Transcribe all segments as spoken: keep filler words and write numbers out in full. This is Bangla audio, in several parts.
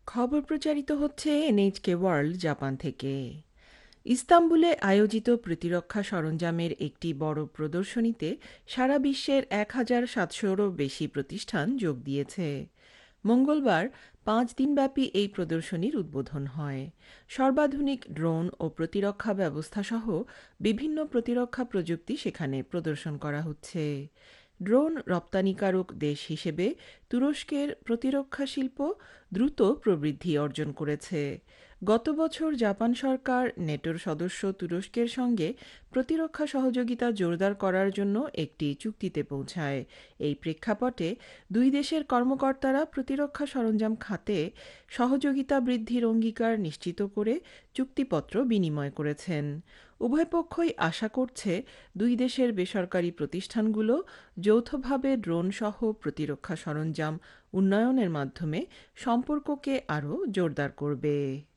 খবর প্রচারিত হচ্ছে এনএইচকে ওয়ার্ল্ড জাপান থেকে। ইস্তাম্বুলে আয়োজিত প্রতিরক্ষা সরঞ্জামের একটি বড় প্রদর্শনীতে সারা বিশ্বের এক হাজার সাতশোরও বেশি প্রতিষ্ঠান যোগ দিয়েছে। মঙ্গলবার পাঁচ দিনব্যাপী এই প্রদর্শনীর উদ্বোধন হয়। সর্বাধুনিক ড্রোন ও প্রতিরক্ষা ব্যবস্থা সহ বিভিন্ন প্রতিরক্ষা প্রযুক্তি সেখানে প্রদর্শন করা হচ্ছে। ড্রোন রপ্তানিকারক দেশ হিসেবে তুরস্কের প্রতিরক্ষা শিল্প দ্রুত প্রবৃদ্ধি অর্জন করেছে। গত বছর জাপান সরকার নেটোর সদস্য তুরস্কের সঙ্গে প্রতিরক্ষা সহযোগিতা জোরদার করার জন্য একটি চুক্তিতে পৌঁছায়। এই প্রেক্ষাপটে দুই দেশের কর্মকর্তারা প্রতিরক্ষা সরঞ্জাম খাতে সহযোগিতা বৃদ্ধির অঙ্গীকার নিশ্চিত করে চুক্তিপত্র বিনিময় করেছেন। উভয় পক্ষই আশা করছে দুই দেশের বেসরকারি প্রতিষ্ঠানগুলো যৌথভাবে ড্রোন সহ প্রতিরক্ষা সরঞ্জাম উন্নয়নের মাধ্যমে সম্পর্ককে আরও জোরদার করবে।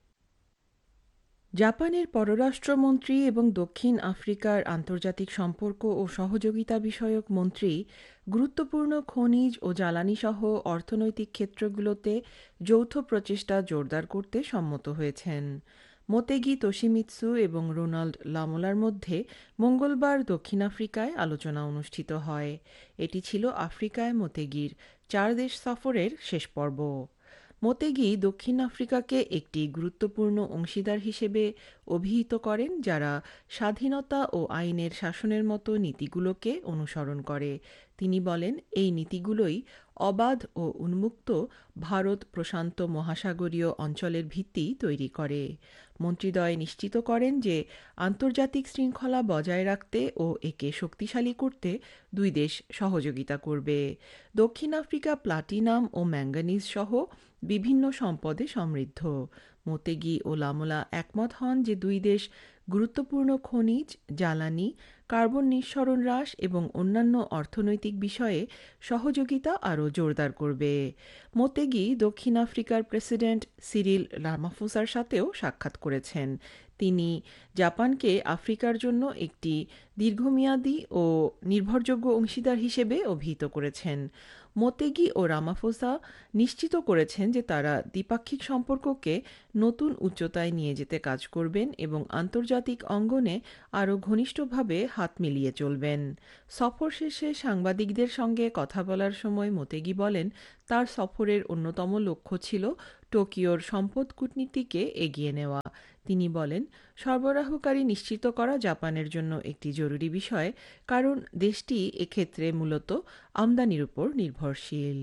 জাপানের পররাষ্ট্রমন্ত্রী এবং দক্ষিণ আফ্রিকার আন্তর্জাতিক সম্পর্ক ও সহযোগিতা বিষয়ক মন্ত্রী গুরুত্বপূর্ণ খনিজ ও জ্বালানি সহ অর্থনৈতিক ক্ষেত্রগুলোতে যৌথ প্রচেষ্টা জোরদার করতে সম্মত হয়েছেন। মোতেগি তোশিমিৎসু এবং রোনাল্ড লামোলার মধ্যে মঙ্গলবার দক্ষিণ আফ্রিকায় আলোচনা অনুষ্ঠিত হয়। এটি ছিল আফ্রিকায় মোতেগির চার দেশ সফরের শেষ পর্ব। মোতেগি দক্ষিণ আফ্রিকাকে একটি গুরুত্বপূর্ণ অংশীদার হিসেবে অভিহিত করেন যারা স্বাধীনতা ও আইনের শাসনের মতো নীতিগুলোকে অনুসরণ করে। তিনি বলেন, এই নীতিগুলোই অবাধ ও উন্মুক্ত ভারত প্রশান্ত মহাসাগরীয় অঞ্চলের ভিত্তি তৈরি করে। মন্ত্রীদ্বয় নিশ্চিত করেন যে আন্তর্জাতিক শৃঙ্খলা বজায় রাখতে ও একে শক্তিশালী করতে দুই দেশ সহযোগিতা করবে। দক্ষিণ আফ্রিকা প্লাটিনাম ও ম্যাঙ্গানিজ সহ বিভিন্ন সম্পদে সমৃদ্ধ। মোতেগি ও লামোলা একমত হন যে দুই দেশ গুরুত্বপূর্ণ খনিজ, জ্বালানি, কার্বন নিঃসরণ হ্রাস এবং অন্যান্য অর্থনৈতিক বিষয়ে সহযোগিতা আরও জোরদার করবে। মোতেগি দক্ষিণ আফ্রিকার প্রেসিডেন্ট সিরিল রামাফোসার সাথেও সাক্ষাৎ করেছেন। তিনি জাপানকে আফ্রিকার জন্য একটি দীর্ঘমেয়াদী ও নির্ভরযোগ্য অংশীদার হিসেবে অভিহিত করেছেন। মোতেগি ও রামাফোসা নিশ্চিত করেছেন যে তারা দ্বিপাক্ষিক সম্পর্ককে নতুন উচ্চতায় নিয়ে যেতে কাজ করবেন এবং আন্তর্জাতিক অঙ্গনে আরও ঘনিষ্ঠভাবে হাত মিলিয়ে চলবেন। সফর শেষে সাংবাদিকদের সঙ্গে কথা বলার সময় মোতেগি বলেন, তার সফরের অন্যতম লক্ষ্য ছিল টোকিওর সম্পদ কূটনীতিকে এগিয়ে নেওয়া। তিনি বলেন, সরবরাহকারী নিশ্চিত করা জাপানের জন্য একটি জরুরি বিষয়, কারণ দেশটি এক্ষেত্রে মূলত আমদানির উপর নির্ভরশীল।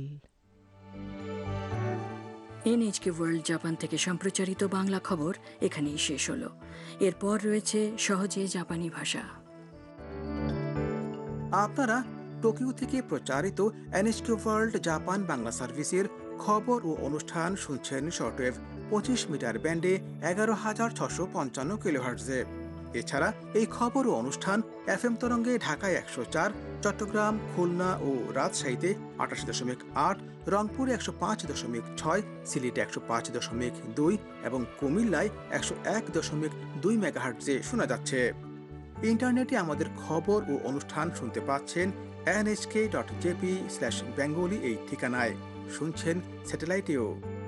এনএইচকে ওয়ার্ল্ড জাপান থেকে সম্প্রচারিত বাংলা খবর এখানেই শেষ হলো। এরপর রয়েছে সহজে জাপানি ভাষা। আপনারা টোকিও থেকে প্রচারিত এনএইচকে ওয়ার্ল্ড জাপান বাংলা সার্ভিসের খবর ও অনুষ্ঠান শুনছেন শর্টওয়েভ পঁচিশ মিটার ব্যান্ডে এগারো হাজার ছশো পঞ্চান্ন কিলোহার্টজে। এছাড়া এই খবর ও অনুষ্ঠান এফ এম তরঙ্গে ঢাকায় একশো চার, চট্টগ্রাম, খুলনা ও রাজশাহীতে আটাশি দশমিক আট, রংপুরে একশো পাঁচ দশমিক ছয়, সিলেটে একশো পাঁচ দশমিক দুই এবং কুমিল্লায় একশো এক দশমিক দুই মেগাহার্টজে শোনা যাচ্ছে। ইন্টারনেটে আমাদের খবর ও অনুষ্ঠান শুনতে পাচ্ছেন NHK dot JP slash Bengali এই ঠিকানায়। শুনছেন স্যাটেলাইটেও।